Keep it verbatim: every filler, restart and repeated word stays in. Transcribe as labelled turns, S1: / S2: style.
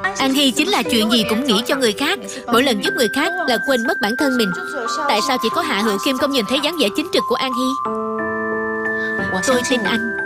S1: An Hy chính là chuyện gì cũng nghĩ cho người khác, mỗi lần giúp người khác là quên mất bản thân mình. Tại sao chỉ có Hạ Hữu Kim không nhìn thấy dáng vẻ chính trực của An Hy? Tôi tin anh.